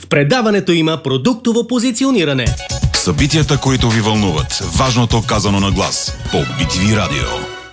В предаването има продуктово позициониране. Събитията, които ви вълнуват. Важното казано на глас. По BTV Радио.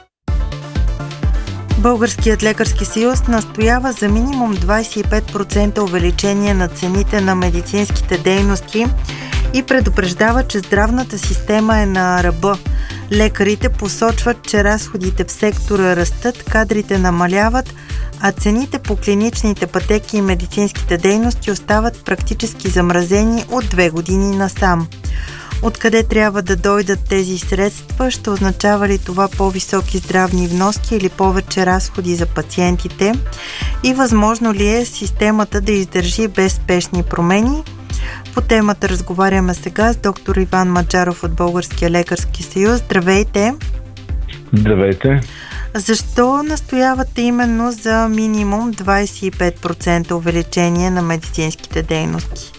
Българският лекарски съюз настоява за минимум 25% увеличение на цените на медицинските дейности и предупреждава, че здравната система е на ръба. Лекарите посочват, че разходите в сектора растат, кадрите намаляват, а цените по клиничните пътеки и медицинските дейности остават практически замразени от 2 години насам. Откъде трябва да дойдат тези средства? Ще означава ли това по-високи здравни вноски или повече разходи за пациентите? И възможно ли е системата да издържи без спешни промени? По темата разговаряме сега с доктор Иван Маджаров от Българския лекарски съюз. Здравейте! Здравейте! Защо настоявате именно за минимум 25% увеличение на медицинските дейности?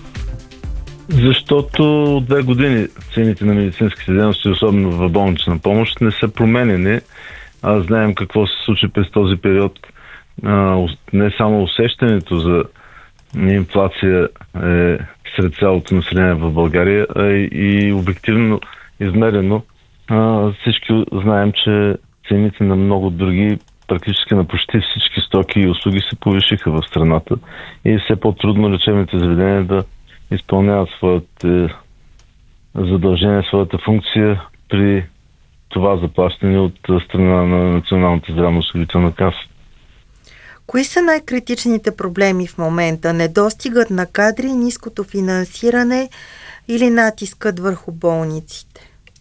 Защото от 2 години цените на медицинските дейности, особено в болнична помощ, не са променени. Знаем какво се случи през този период. Не само усещането за инфлация е сред цялото население в България, а и обективно измерено. Всички знаем, че цените на много други, практически на почти всички стоки и услуги се повишиха в страната и все по-трудно лечебните заведения да изпълняват своите задължения, своята функция при това заплащане от страна на Националната здравноосигурителна каса. Кои са най-критичните проблеми в момента? Недостигът на кадри, ниското финансиране или натискът върху болниците?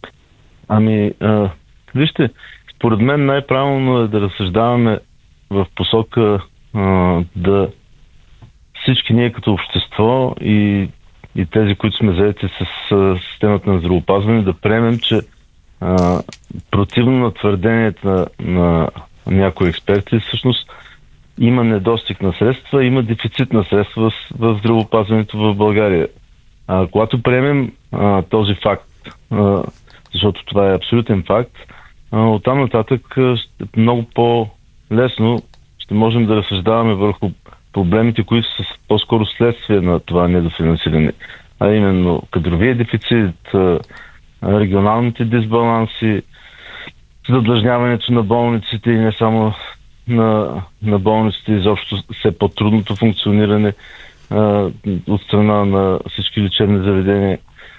Вижте, според мен най-правилно е да разсъждаваме в посока да всички ние като общество и тези, които сме заети с системата на здравеопазване, да приемем, че противно на твърденията на някои експерти, всъщност има недостиг на средства, има дефицит на средства в здравеопазването в България. Когато приемем този факт, защото това е абсолютен факт, оттам нататък много по-лесно ще можем да разсъждаваме върху проблемите, които са по-скоро следствие на това недофинансиране, а именно кадровия дефицит, регионалните дисбаланси, задлъжняването на болниците и не само на болниците, изобщо все по-трудното функциониране от страна на всички лечебни заведения.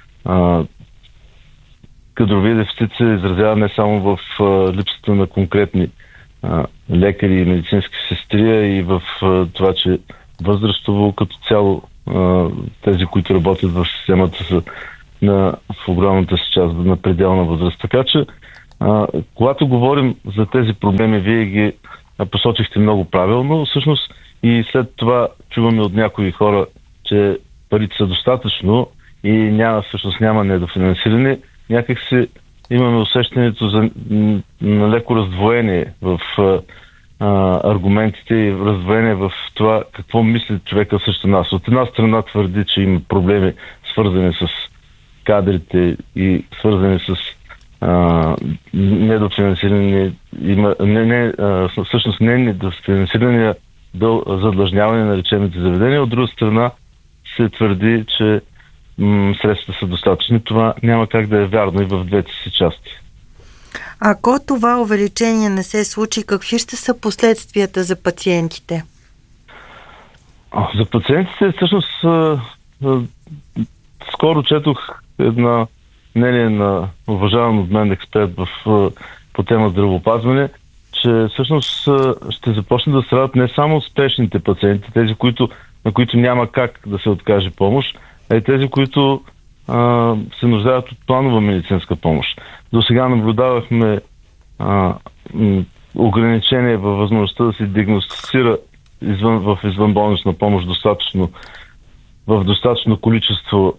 Кадровия дефицит се изразява не само в липсата на конкретни лекари и медицински сестри, и в това, че възрастово като цяло тези, които работят в системата, са в огромната си част на пределна възраст. Така че, когато говорим за тези проблеми, вие ги посочихте много правилно, всъщност и след това чуваме от някои хора, че парите са достатъчно и няма недофинансиране. Някак си имаме усещането за леко раздвоение в аргументите и раздвоение в това какво мисли човека срещу нас. От една страна твърди, че има проблеми свързани с кадрите и свързани с недофинансиране, всъщност не недофинансиране, задлъжняване на лечебните заведения. От друга страна се твърди, че средства са достатъчни. Това няма как да е вярно и в двете си части. Ако това увеличение не се случи, какви ще са последствията за пациентите? За пациентите всъщност скоро четох една мнение на уважаван от мен експерт по тема здравеопазване, че всъщност ще започне да страдат не само спешните пациенти, тези, на които няма как да се откаже помощ, а и тези, които се нуждаят от планова медицинска помощ. До сега наблюдавахме ограничение във възможността да се диагностицира в извънболнична помощ в достатъчно количество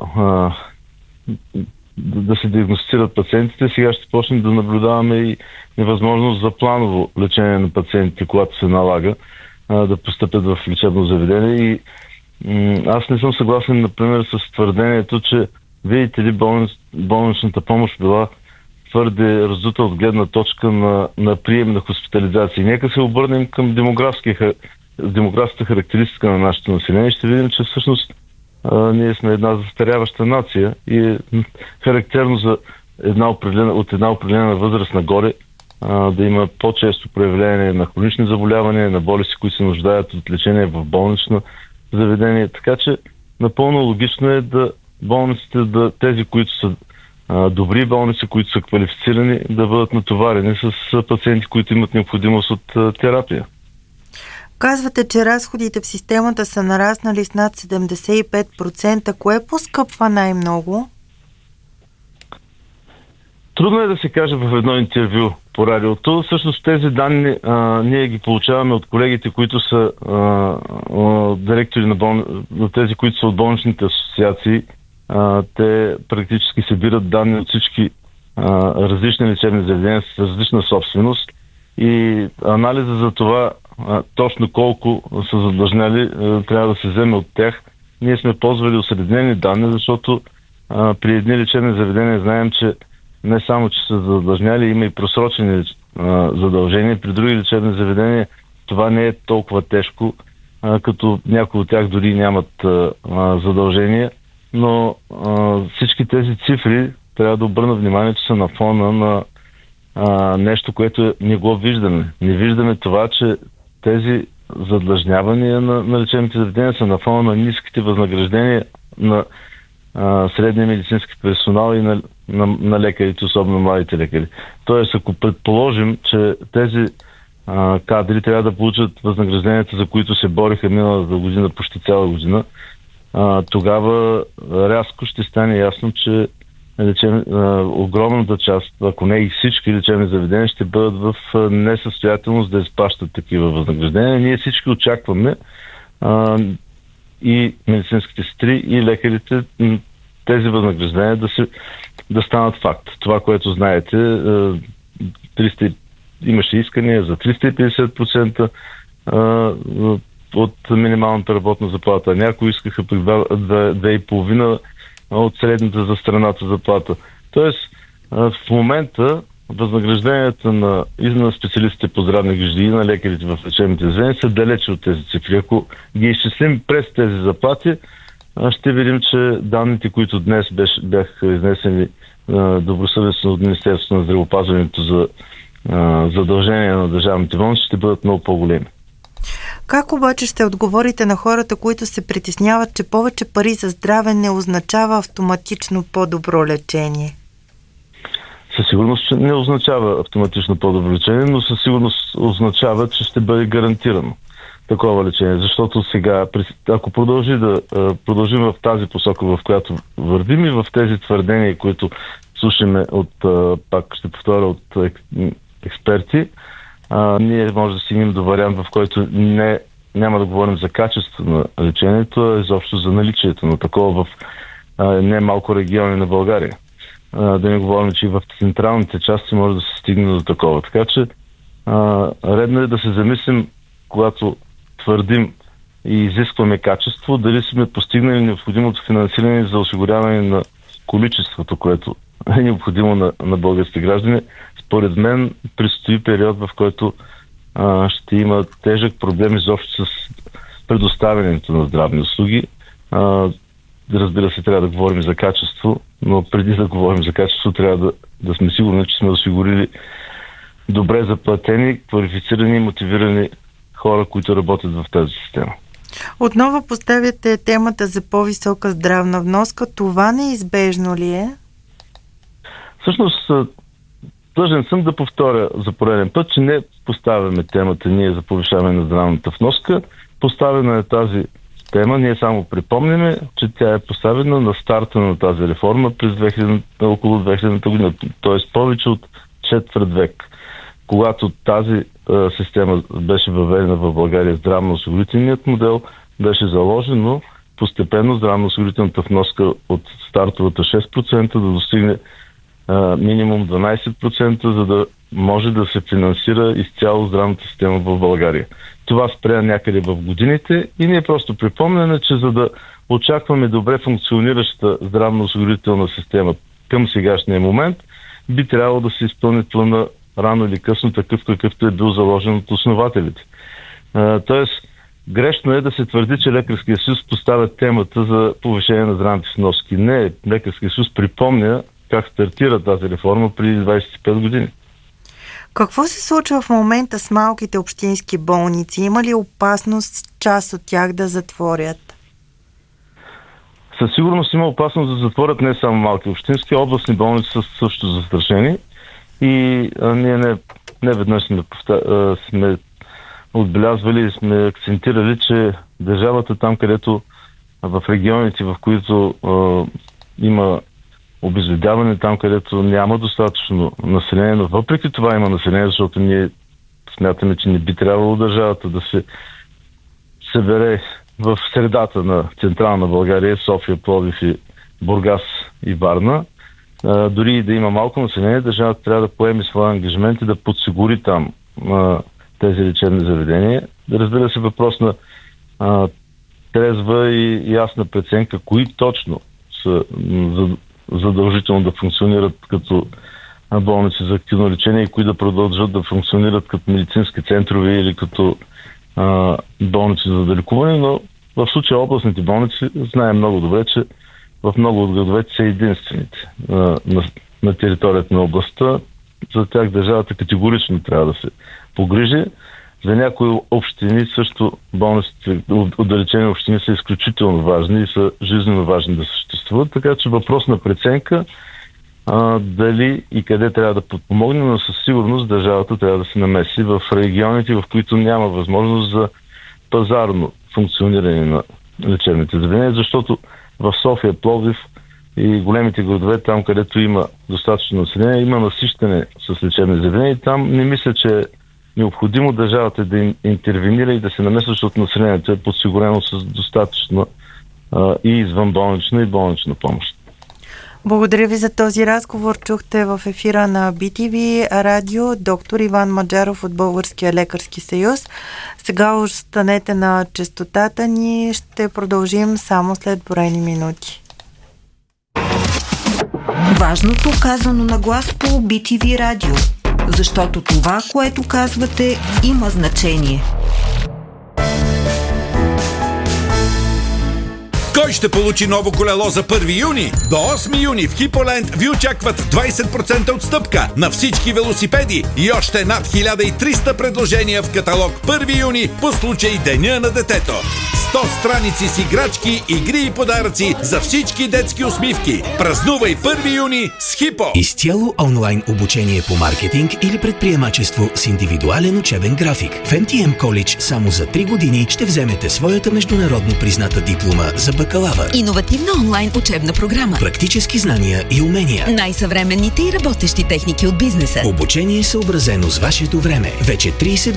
да се диагностицират пациентите. Сега ще почнем да наблюдаваме и невъзможност за планово лечение на пациентите, когато се налага да постъпят в лечебно заведение. И аз не съм съгласен, например, с твърдението, че видите ли болничната помощ била твърде раздута от гледна точка на прием на хоспитализация. Нека се обърнем към демографската характеристика на нашето население. Ще видим, че всъщност ние сме една застаряваща нация и е характерно за от една определена възраст нагоре да има по-често проявление на хронични заболявания, на болести, които се нуждаят от лечение в болнично заведение. Така че напълно логично е да болниците, тези, които са добри болници, които са квалифицирани, да бъдат натоварени с пациенти, които имат необходимост от терапия. Казвате, че разходите в системата са нараснали с над 75%. Кое поскъпва най-много? Трудно е да се каже в едно интервю по радиото. Всъщност тези данни ние ги получаваме от колегите, които са директори на тези, които са от болничните асоциации. Те практически събират данни от всички различни лечебни заведения с различна собственост и анализа за това точно колко са задлъжняли трябва да се вземе от тях. Ние сме ползвали осреднени данни, защото при едни лечебни заведения знаем, че не само, че са задлъжняли, има и просрочени задължения. При други лечебни заведения това не е толкова тежко, като някои от тях дори нямат задължения. Но всички тези цифри трябва да обърна внимание, че са на фона на нещо, което не го виждаме. Не виждаме това, че тези задлъжнявания на лечебните заведения са на фона на ниските възнаграждения на средния медицински персонал и на лекарите, особено младите лекари. Тоест, ако предположим, че тези кадри трябва да получат възнагражденията, за които се бориха миналата година, почти цяла година, тогава рязко ще стане ясно, че огромната част, ако не и всички лечебни заведения, ще бъдат в несъстоятелност да изплащат такива възнаграждения. Ние всички очакваме и медицинските сестри, и лекарите тези възнаграждения да станат факт. Това, което знаете, имаше искания за 350% от минималната работна заплата. Някои искаха при 2,5% от средната за страната заплата. Тоест, в момента възнагражденията на специалистите по здравни грижи и на лекарите в лечебните заведения са далече от тези цифри. Ако ги изчислим през тези заплати, ще видим, че данните, които днес бяха изнесени добросъвестно от Министерството на здравеопазването за задължения на държавните болници, ще бъдат много по-големи. Как обаче ще отговорите на хората, които се притесняват, че повече пари за здраве не означава автоматично по-добро лечение? Със сигурност не означава автоматично по-добро лечение, но със сигурност означава, че ще бъде гарантирано такова лечение. Защото сега, ако продължим в тази посока, в която вървим и в тези твърдения, които слушаме пак ще повторя, от експерти, ние може да стигнем до вариант, в който няма да говорим за качество на лечението, а изобщо за наличието на такова в немалко региони на България. Да не говорим, че и в централните части може да се стигне до такова. Така че редно е да се замислим, когато твърдим и изискваме качество, дали сме постигнали необходимото финансиране за осигуряване на количеството, което е необходимо на българските граждани. Според мен предстои период, в който ще има тежък проблем изобщо с предоставянето на здравни услуги. Разбира се, трябва да говорим за качество, но преди да говорим за качество, трябва да сме сигурни, че сме осигурили добре заплатени, квалифицирани и мотивирани хора, които работят в тази система. Отново поставяте темата за по-висока здравна вноска. Това неизбежно ли е? Всъщност, длъжен съм да повторя за пореден път, че не поставяме темата ние за повишаване на здравната вноска. Поставена е тази тема, ние само припомняме, че тя е поставена на старта на тази реформа през около 2000 година, т.е. повече от четвърт век. Когато тази система беше въведена в България, здравноосигурителният модел, беше заложено постепенно здравноосигурителната вноска от стартовата 6% да достигне минимум 12%, за да може да се финансира изцяло здравната система в България. Това спря някъде в годините и ние просто припомняме, че за да очакваме добре функционираща здравноосигурителна система към сегашния момент, би трябвало да се изпълни плана рано или късно такъв, какъвто е бил заложен от основателите. Тоест, грешно е да се твърди, че Лекарския съюз поставя темата за повишение на здравните вноски. Не, Лекарския съюз припомня как стартира тази реформа преди 25 години. Какво се случва в момента с малките общински болници? Има ли опасност част от тях да затворят? Със сигурност има опасност да затворят не само малки общински, областни болници са също застрашени. И ние не веднъж сме отбелязвали и сме акцентирали, че държавата там, където в регионите, в които има обезлюдяване, там, където няма достатъчно население, но въпреки това има население, защото ние смятаме, че не би трябвало държавата да се събере в средата на централна България, София, Пловдив и Бургас и Варна. Дори и да има малко население, държавата трябва да поеме своя ангажимент и да подсигури там тези лечебни заведения. Разбира се, въпрос на трезва и ясна преценка, кои точно са задължително да функционират като болници за активно лечение и кои да продължат да функционират като медицински центрове или като болници за долекуване, но в случая областните болници знаем много добре, че в много от градовете са единствените на територията на областта. За тях държавата категорично трябва да се погрижи. За някои общини също болниците, отдалечени общини са изключително важни и са жизненно важни да съществуват, така че въпрос на преценка дали и къде трябва да подпомогне, но със сигурност държавата трябва да се намеси в регионите, в които няма възможност за пазарно функциониране на лечебните заведения, защото в София, Пловдив и големите градове, там където има достатъчно население, има насищане с лечебни заведения и там не мисля, че е необходимо държавата да интервенира и да се намесва, защото населението е подсигурено с достатъчно и извънболнична и болнична помощ. Благодаря ви за този разговор. Чухте в ефира на BTV радио доктор Иван Маджаров от Българския лекарски съюз. Сега останете на честотата ни. Ще продължим само след броени минути. Важното казано на глас по BTV радио, защото това, което казвате, има значение. Кой ще получи ново колело за 1 юни? До 8 юни в Хиполенд ви очакват 20% отстъпка на всички велосипеди и още над 1300 предложения в каталог 1 юни по случай Деня на детето. 100 страници с играчки, игри и подаръци за всички детски усмивки. Празнувай 1 юни с Хипо! Изцяло онлайн обучение по маркетинг или предприемачество с индивидуален учебен график. В MTM College само за 3 години ще вземете своята международно призната диплома за бакалавър. Иновативна онлайн учебна програма. Практически знания и умения. Най-съвременните и работещи техники от бизнеса. Обучение съобразено с вашето време. Вече 30